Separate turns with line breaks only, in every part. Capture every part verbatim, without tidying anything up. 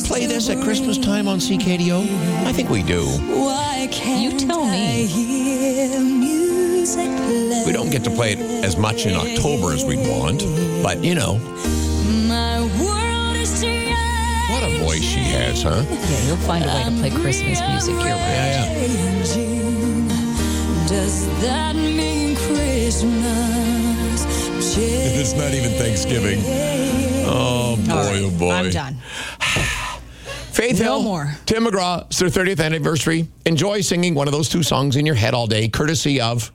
play this at Christmas time on C K D O? I think we do.
Why can't
You tell me.
I hear music play?
We don't get to play it as much in October as we'd want, but you know.
My world is strange.
What a voice she has, huh?
Yeah, you'll find a way to play Christmas music year round.
Yeah, yeah.
Does that mean Christmas?
It's not even Thanksgiving. Oh, boy,
right,
oh, boy.
I'm done.
Faith
No
Hill,
more.
Tim McGraw, it's their thirtieth anniversary. Enjoy singing one of those two songs in your head all day, courtesy of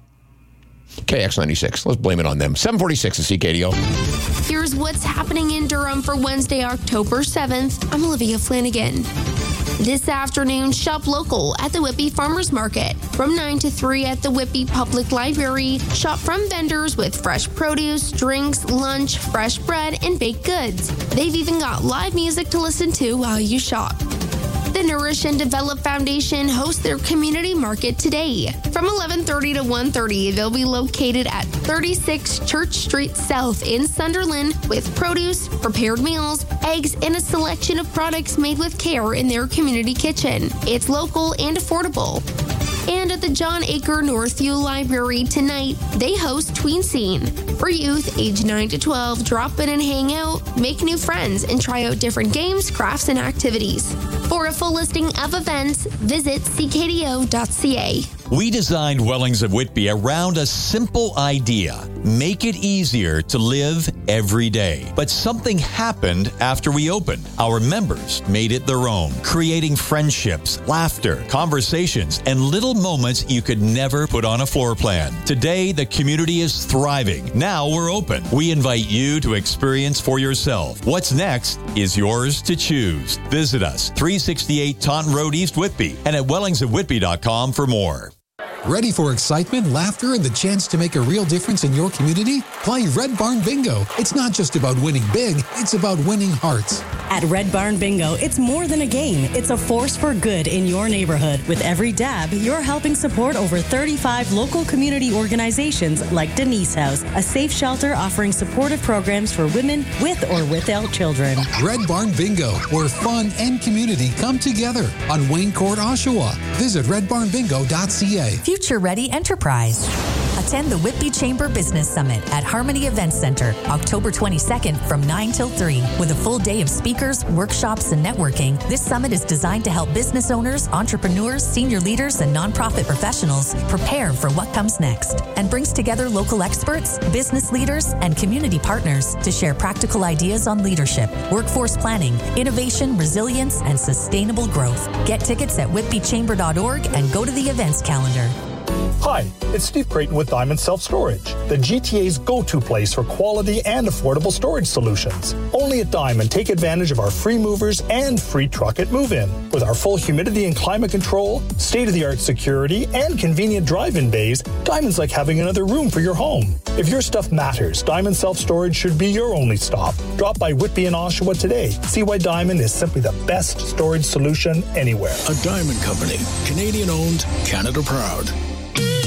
K X ninety-six. Let's blame it on them. seven forty-six at C K D O.
Here's what's happening in Durham for Wednesday, October seventh. I'm Olivia Flanagan. This afternoon, shop local at the Whitby Farmers Market. From nine to three at the Whitby Public Library, shop from vendors with fresh produce, drinks, lunch, fresh bread, and baked goods. They've even got live music to listen to while you shop. The Nourish and Develop Foundation hosts their community market today. From eleven thirty to one thirty, they'll be located at thirty-six Church Street South in Sunderland with produce, prepared meals, eggs, and a selection of products made with care in their community kitchen. It's local and affordable. And at the John Aker Northview Library tonight, they host Tween Scene. For youth age nine to twelve, drop in and hang out, make new friends, and try out different games, crafts, and activities. For a full listing of events, visit c k d o dot c a.
We designed Wellings of Whitby around a simple idea. Make it easier to live every day. But something happened after we opened. Our members made it their own, creating friendships, laughter, conversations, and little moments you could never put on a floor plan. Today, the community is thriving. Now we're open. We invite you to experience for yourself. What's next is yours to choose. Visit us, three sixty-eight Taunton Road, East Whitby, and at wellings of whitby dot com for more.
Ready for excitement, laughter, and the chance to make a real difference in your community? Play Red Barn Bingo. It's not just about winning big, it's about winning hearts.
At Red Barn Bingo, it's more than a game. It's a force for good in your neighborhood. With every dab, you're helping support over thirty-five local community organizations like Denise House, a safe shelter offering supportive programs for women with or without children.
Red Barn Bingo, where fun and community come together on Wayne Court, Oshawa. Visit red barn bingo dot c a.
Future Ready Enterprise. Attend the Whitby Chamber Business Summit at Harmony Events Center, October twenty-second from nine till three. With a full day of speakers, workshops, and networking, this summit is designed to help business owners, entrepreneurs, senior leaders, and nonprofit professionals prepare for what comes next, and brings together local experts, business leaders, and community partners to share practical ideas on leadership, workforce planning, innovation, resilience, and sustainable growth. Get tickets at whitby chamber dot org and go to the events calendar.
Hi, it's Steve Creighton with Diamond Self-Storage, the G T A's go-to place for quality and affordable storage solutions. Only at Diamond, take advantage of our free movers and free truck at move-in. With our full humidity and climate control, state-of-the-art security, and convenient drive-in bays, Diamond's like having another room for your home. If your stuff matters, Diamond Self-Storage should be your only stop. Drop by Whitby and Oshawa today. See why Diamond is simply the best storage solution anywhere.
A Diamond Company, Canadian-owned, Canada-proud.